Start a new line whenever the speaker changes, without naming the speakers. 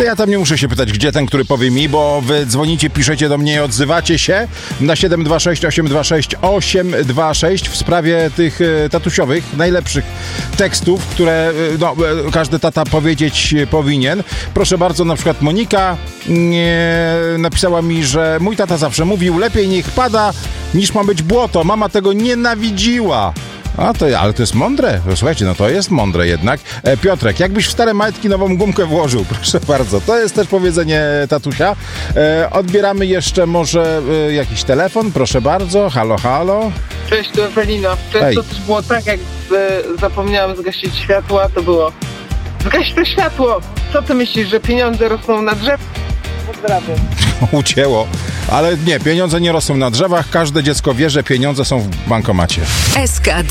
Ja tam nie muszę się pytać, gdzie ten, który powie mi, bo wy dzwonicie, piszecie do mnie i odzywacie się na 726 826 826 w sprawie tych tatusiowych, najlepszych tekstów, które każdy tata powiedzieć powinien. Proszę bardzo, na przykład Monika napisała mi, że mój tata zawsze mówił, lepiej niech pada, niż ma być błoto. Mama tego nienawidziła. Ale to jest mądre. Słuchajcie, to jest mądre jednak. Piotrek, jakbyś w stare majtki nową gumkę włożył? Proszę bardzo. To jest też powiedzenie tatusia. Odbieramy jeszcze może jakiś telefon. Proszę bardzo. Halo, halo.
Cześć, tu Ewelina. Często też było tak, jak zapomniałam zgasić światła, to było zgaś to światło! Co ty myślisz, że pieniądze rosną na drzew? Pozdrawiam.
Ucięło. Ale nie, pieniądze nie rosną na drzewach. Każde dziecko wie, że pieniądze są w bankomacie.
SK